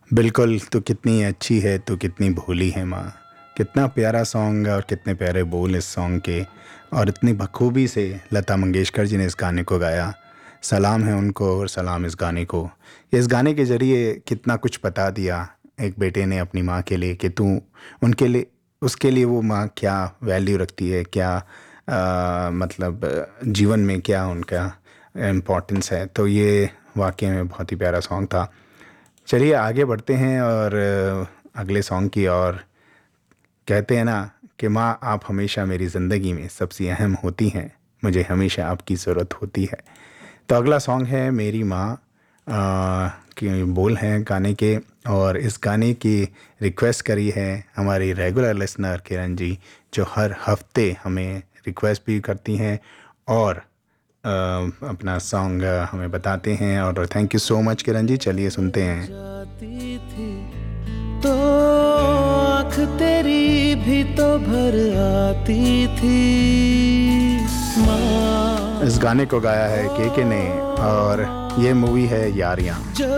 बिल्कुल, तू कितनी अच्छी है, तू कितनी भोली है माँ। कितना प्यारा सॉन्ग और कितने प्यारे बोल इस सॉन्ग के, और इतनी बखूबी से लता मंगेशकर जी ने इस गाने को गाया। सलाम है उनको और सलाम इस गाने को। इस गाने के ज़रिए कितना कुछ बता दिया एक बेटे ने अपनी माँ के लिए कि तू उनके लिए, उसके लिए वो माँ क्या वैल्यू रखती है, क्या मतलब जीवन में क्या उनका इम्पोर्टेंस है। तो ये वाक़ई में बहुत ही प्यारा सॉन्ग था। चलिए आगे बढ़ते हैं और अगले सॉन्ग की ओर। कहते हैं ना कि माँ आप हमेशा मेरी ज़िंदगी में सबसे अहम होती हैं, मुझे हमेशा आपकी ज़रूरत होती है। तो अगला सॉन्ग है मेरी माँ के बोल हैं गाने के, और इस गाने की रिक्वेस्ट करी है हमारी रेगुलर लिसनर किरण जी, जो हर हफ्ते हमें रिक्वेस्ट भी करती हैं और अपना सॉन्ग हमें बताते हैं। और thank you so much Kiran ji. चलिए सुनते हैं। जाती थी तो आँख तेरी भी तो भर आती थी माँ। इस गाने को गाया है के ने, और ये मूवी है यारियाँ।